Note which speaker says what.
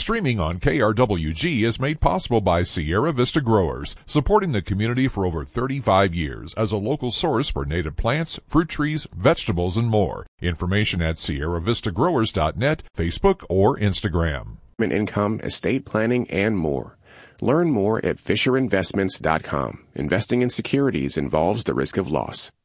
Speaker 1: Streaming on KRWG is made possible by Sierra Vista Growers, supporting the community for over 35 years as a local source for native plants, fruit trees, vegetables, and more. Information at SierraVistaGrowers.net, Facebook, or Instagram.
Speaker 2: Income, estate planning, and more. Learn more at FisherInvestments.com. Investing in securities involves the risk of loss.